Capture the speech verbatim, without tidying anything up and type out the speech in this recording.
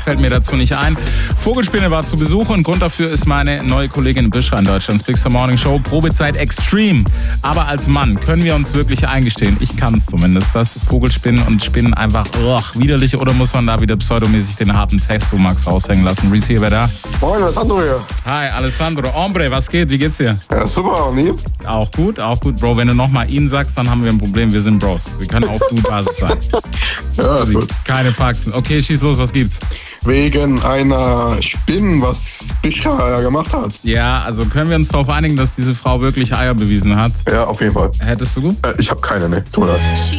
fällt mir dazu nicht ein. Vogelspinne war zu Besuch und Grund dafür ist meine neue Kollegin Bishra in Deutschlands Big Star Morning Show. Probezeit extrem. Aber als Mann können wir uns wirklich eingestehen, ich kann es zumindest, dass Vogelspinnen und Spinnen einfach oh, widerlich, oder muss man da wieder pseudomäßig den harten Testo-Max raushängen lassen? Reese hier, wer da? Moin, Alessandro hier. Hi, Alessandro. Hombre, was geht? Wie geht's dir? Ja, super, und Ihnen? Auch gut, auch gut, Bro. Wenn du nochmal ihn sagst, dann haben wir ein Problem. Wir sind Bros. Wir können auf Du-Basis sein. Ja, ist gut. Keine Faxen. Okay, schieß los, was gibt's? Wegen einer Spinne, was Bishra ja gemacht hat. Ja, also können wir uns darauf einigen, dass diese Frau wirklich Eier bewiesen hat? Ja, auf jeden Fall. Hättest du gut? Äh, ich habe keine, ne. Tut mir leid.